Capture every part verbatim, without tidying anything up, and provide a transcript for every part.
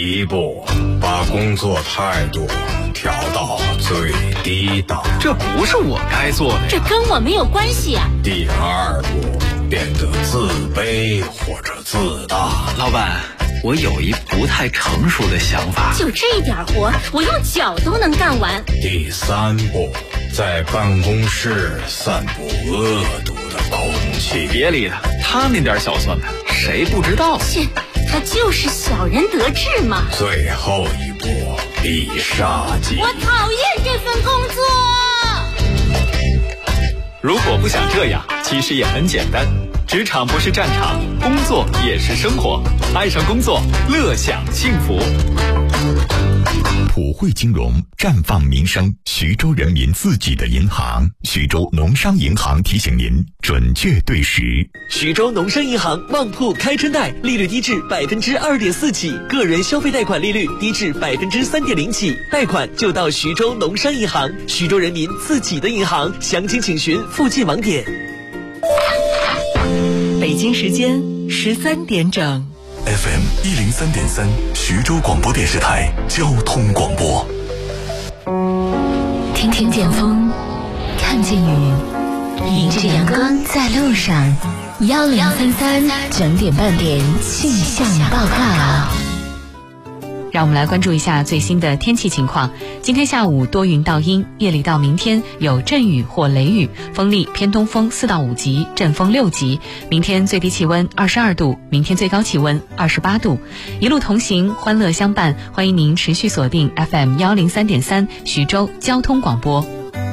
一步，把工作态度调到最低档。 这不是我该做的， 这跟我没有关系啊。 第二步，变得自卑或者自大。 老板，我有一不太成熟的想法。 就这点活，我用脚都能干完。 第三步，在办公室散布恶毒的空气。 别理他，他那点小算盘，谁不知道？ 切，他就是小人得志嘛。 最后一步，必杀技。 我讨厌这份工作。 如果不想这样，其实也很简单。职场不是战场，工作也是生活。爱上工作，乐享幸福。 普惠金融绽放民生，徐州人民自己的银行。徐州农商银行提醒您准确对时。 徐州农商银行旺铺开春贷，利率低至百分之二点四起，个人消费贷款利率低至百分之三点零起，贷款就到徐州农商银行，徐州人民自己的银行。详情请询附近网点。 北京时间十三点整。 F M 一零三点三，徐州广播电视台交通广播。 听听见风，看见雨，迎着阳光在路上。幺零三三整点半点气象报告。 让我们来关注一下最新的天气情况。今天下午多云到阴，夜里到明天有阵雨或雷雨，风力偏东风四到五级，阵风六级。明天最低气温二十二度，明天最高气温二十八度。一路同行，欢乐相伴，欢迎您持续锁定 F M 一零三点三徐州交通广播。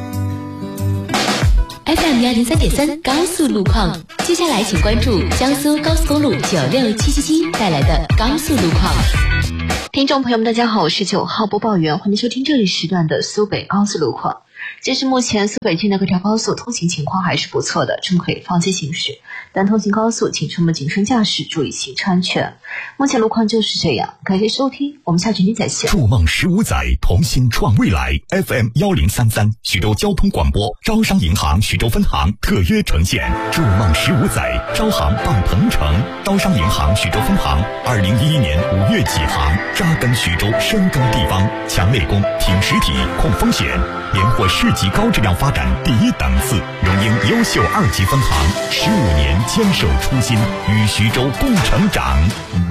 F M 一零三点三高速路况，接下来请关注江苏高速公路九六七七七带来的高速路况。 听众朋友们大家好，我是九号播报员，欢迎收听这里时段的苏北高速路况。截至目前，苏北区的各条高速通行情况还是不错的，正可以放心行驶。但通行高速请出门谨慎驾驶，注意行车安全。目前路况就是这样，感谢收听，我们下期再见。 筑梦十五载，同心创未来。F M 一零三三徐州交通广播，招商银行徐州分行特约呈现。筑梦十五载，招行傍鹏城。招商银行徐州分行二零一一年五月起航，扎根徐州，深耕地方，强内功，挺实体，控风险，连获市级高质量发展第一档次，荣膺优秀二级分行，十五年坚守初心，与徐州共成长。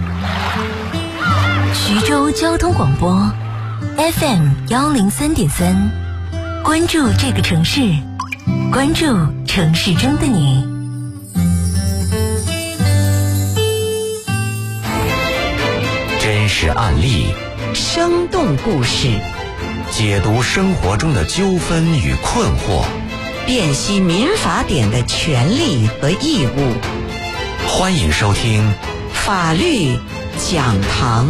徐州交通广播 F M 一零三点三，关注这个城市，关注城市中的你。 真实案例， 生动故事， 解读生活中的纠纷与困惑， 辨析民法典的权利和义务。 欢迎收听法律讲堂。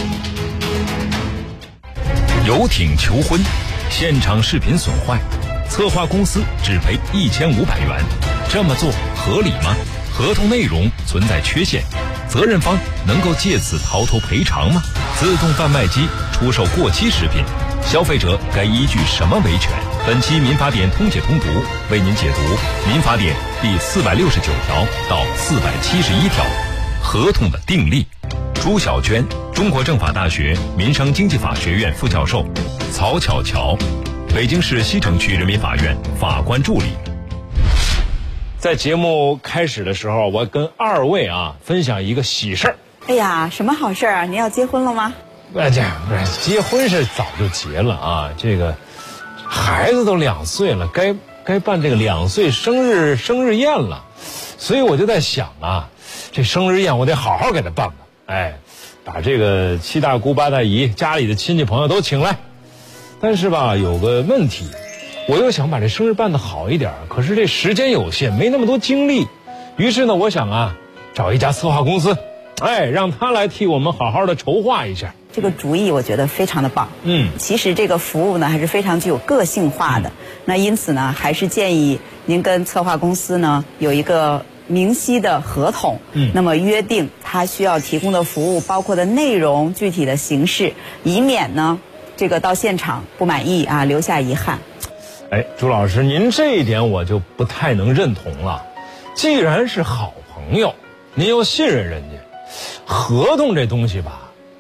游艇求婚，现场视频损坏，策划公司只赔一千五百元，这么做合理吗？合同内容存在缺陷，责任方能够借此逃脱赔偿吗？自动贩卖机出售过期食品，消费者该依据什么维权？本期民法典通解通读为您解读民法典第四百六十九条到四百七十一条，合同的订立。朱小娟，中国政法大学民商经济法学院副教授；曹巧巧，北京市西城区人民法院法官助理。 在节目开始的时候，我跟二位啊分享一个喜事儿。 哎呀，什么好事啊？您要结婚了吗？ 哎，这不是结婚是早就结了啊，这个孩子都两岁了，该该办这个两岁生日生日宴了，所以我就在想啊，这生日宴我得好好给他办办。哎，把这个七大姑八大姨家里的亲戚朋友都请来。但是吧，有个问题，我又想把这生日办得好一点，可是这时间有限，没那么多精力。于是呢，我想啊，找一家策划公司，哎，让他来替我们好好的筹划一下。 这个主意我觉得非常的棒。 嗯， 其实这个服务呢还是非常具有个性化的。嗯、那因此呢，还是建议您跟策划公司呢有一个明晰的合同。嗯，那么约定他需要提供的服务包括的内容、具体的形式，以免呢这个到现场不满意啊，留下遗憾。 哎，朱老师，您这一点我就不太能认同了。既然是好朋友，您又信任人家，合同这东西吧，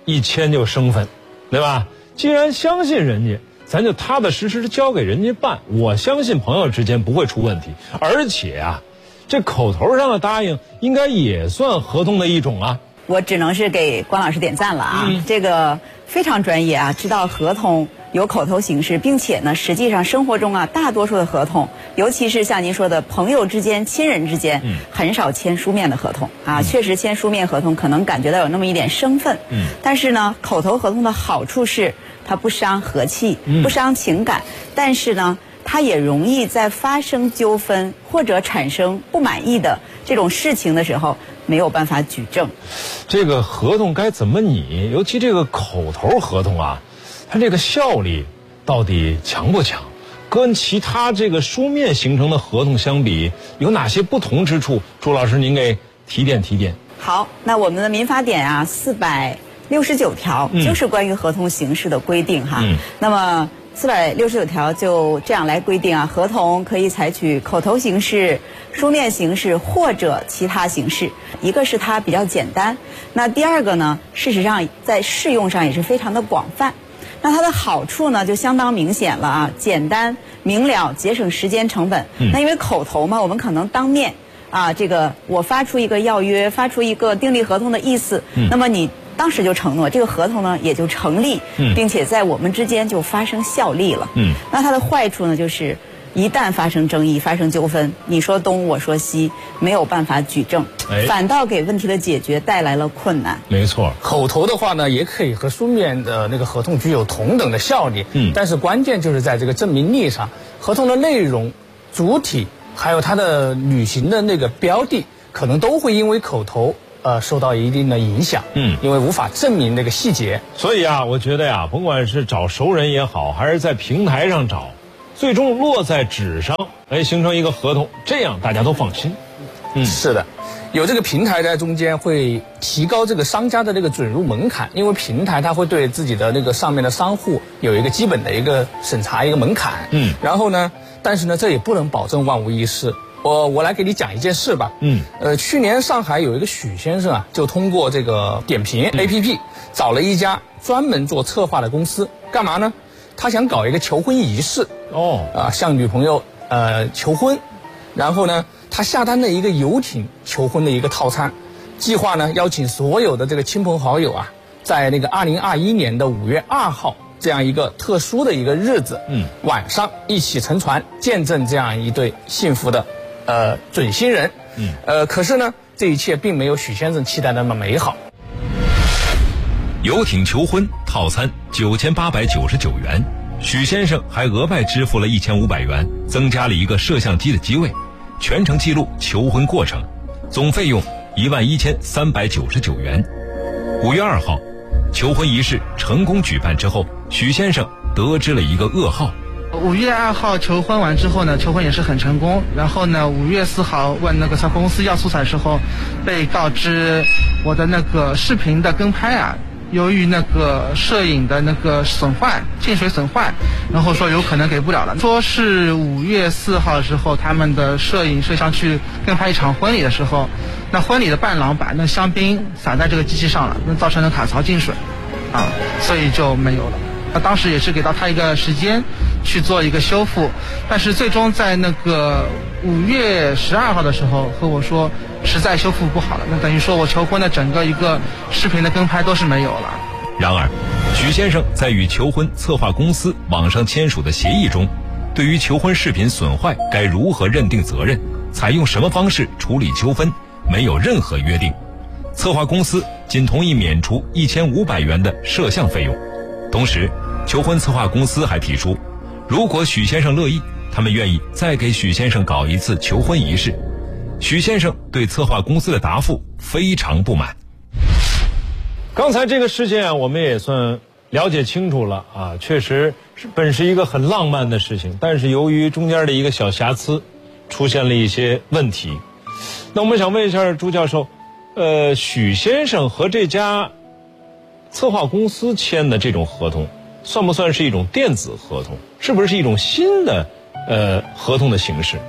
一签就生分，对吧？既然相信人家，咱就踏踏实实的交给人家办。我相信朋友之间不会出问题，而且啊，这口头上的答应应该也算合同的一种啊。 我只能是给关老师点赞了啊，嗯、这个非常专业啊，知道合同有口头形式，并且呢，实际上生活中啊，大多数的合同，尤其是像您说的朋友之间、亲人之间，嗯、很少签书面的合同啊。嗯、确实签书面合同可能感觉到有那么一点生分，嗯，但是呢，口头合同的好处是它不伤和气，嗯、不伤情感，但是呢，它也容易在发生纠纷或者产生不满意的这种事情的时候，没有办法举证。 这个合同该怎么拟？尤其这个口头合同啊，它这个效力到底强不强？跟其他这个书面形成的合同相比，有哪些不同之处？朱老师，您给提点提点。 好，那我们的民法典啊，四百六十九条就是关于合同形式的规定哈。嗯、那么四百六十九条就这样来规定啊，合同可以采取口头形式、书面形式或者其他形式。一个是它比较简单，那第二个呢，事实上在适用上也是非常的广泛。那它的好处呢，就相当明显了啊，简单明了，节省时间成本。嗯、那因为口头嘛，我们可能当面啊，这个我发出一个要约，发出一个订立合同的意思，嗯、那么你当时就承诺这个合同呢也就成立，嗯、并且在我们之间就发生效力了。嗯、那它的坏处呢，就是一旦发生争议、发生纠纷，你说东我说西，没有办法举证，哎、反倒给问题的解决带来了困难。 没错，口头的话呢，也可以和书面的那个合同具有同等的效力。嗯，但是关键就是在这个证明力上，合同的内容、主体还有它的履行的那个标的，可能都会因为口头呃受到一定的影响。嗯，因为无法证明那个细节。 所以啊，我觉得呀，甭管是找熟人也好，还是在平台上找，最终落在纸上，来形成一个合同，这样大家都放心。 嗯，是的，有这个平台在中间会提高这个商家的这个准入门槛，因为平台它会对自己的那个上面的商户有一个基本的一个审查一个门槛。嗯，然后呢，但是呢，这也不能保证万无一失。我我来给你讲一件事吧。嗯，呃，去年上海有一个许先生啊，就通过这个点评 A P P 找了一家专门做策划的公司，干嘛呢？他想搞一个求婚仪式。哦，啊，向女朋友呃求婚，然后呢，他下单了一个游艇求婚的一个套餐，计划呢邀请所有的这个亲朋好友啊，在那个二零二一年的五月二号这样一个特殊的一个日子，嗯，晚上一起乘船见证这样一对幸福的呃准新人。嗯，呃，可是呢，这一切并没有许先生期待的那么美好。 游艇求婚套餐九千八百九十九元。许先生还额外支付了一千五百元，增加了一个摄像机的机位，全程记录求婚过程，总费用一万一千三百九十九元。五月二号，求婚仪式成功举办之后，许先生得知了一个噩耗。 五月二号求婚完之后呢，求婚也是很成功。然后呢，五月四号问那个策划公司要素材的时候，被告知我的那个视频的跟拍啊。由于那个摄影的那个损坏，进水损坏，然后说有可能给不了了。说是五月四号的时候，他们的摄影摄像去跟拍一场婚礼的时候，那婚礼的伴郎把那香槟洒在这个机器上了，那造成了卡槽进水，啊，所以就没有了。那当时也是给到他一个时间去做一个修复，但是最终在那个五月十二号的时候和我说实在修复不好了，那等于说我求婚的整个一个视频的跟拍都是没有了。 然而许先生在与求婚策划公司网上签署的协议中，对于求婚视频损坏该如何认定责任，采用什么方式处理纠纷，没有任何约定。策划公司仅同意免除一千五百元的摄像费用，同时求婚策划公司还提出，如果许先生乐意，他们愿意再给许先生搞一次求婚仪式。许先生对策划公司的答复非常不满。 刚才这个事件啊，我们也算了解清楚了啊，确实是本是一个很浪漫的事情，但是由于中间的一个小瑕疵，出现了一些问题。那我们想问一下朱教授，呃，许先生和这家策划公司签的这种合同，算不算是一种电子合同？是不是一种新的呃合同的形式？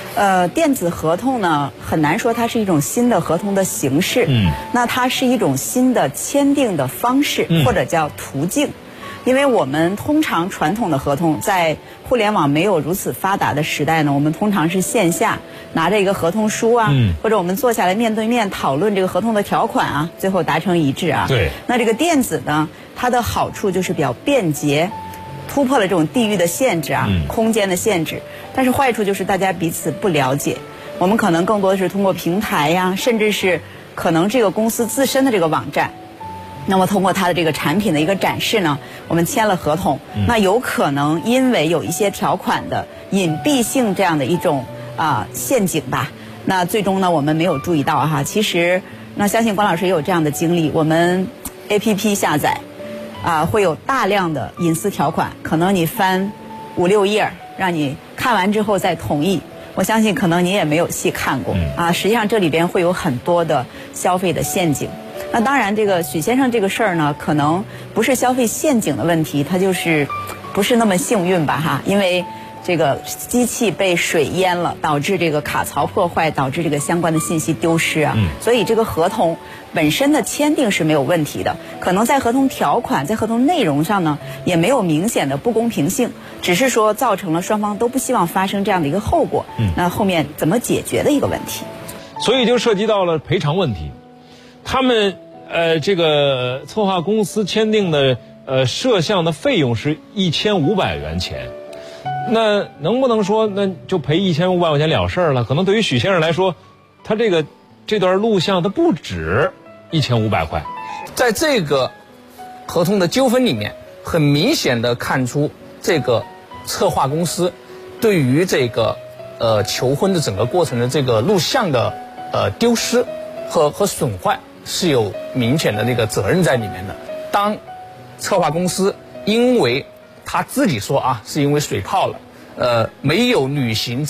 呃，电子合同呢，很难说它是一种新的合同的形式。嗯，那它是一种新的签订的方式，嗯、或者叫途径。因为我们通常传统的合同，在互联网没有如此发达的时代呢，我们通常是线下拿着一个合同书啊，嗯、或者我们坐下来面对面讨论这个合同的条款啊，最后达成一致啊。 对。 那这个电子呢，它的好处就是比较便捷，突破了这种地域的限制啊，嗯、空间的限制。但是坏处就是大家彼此不了解，我们可能更多的是通过平台呀，甚至是可能这个公司自身的这个网站。那么通过它的这个产品的一个展示呢，我们签了合同，嗯、那有可能因为有一些条款的隐蔽性这样的一种啊、呃、陷阱吧，那最终呢我们没有注意到哈。其实那相信关老师也有这样的经历，我们 A P P 下载啊、呃、会有大量的隐私条款，可能你翻五六页，让你看完之后再同意。我相信可能你也没有细看过啊，实际上这里边会有很多的消费的陷阱。那当然，这个许先生这个事儿呢，可能不是消费陷阱的问题，他就是不是那么幸运吧哈，因为这个机器被水淹了，导致这个卡槽破坏，导致这个相关的信息丢失啊。嗯、所以这个合同本身的签订是没有问题的，可能在合同条款、在合同内容上呢，也没有明显的不公平性，只是说造成了双方都不希望发生这样的一个后果。嗯、那后面怎么解决的一个问题。 所以就涉及到了赔偿问题。他们呃，这个策划公司签订的呃摄像的费用是一千五百元钱，那能不能说那就赔一千五百块钱了事儿了？可能对于许先生来说，他这个这段录像它不止一千五百块。 在这个合同的纠纷里面，很明显的看出这个策划公司对于这个呃求婚的整个过程的这个录像的呃丢失和和损坏是有明显的那个责任在里面的。当策划公司因为他自己说啊，是因为水泡了，呃，没有履行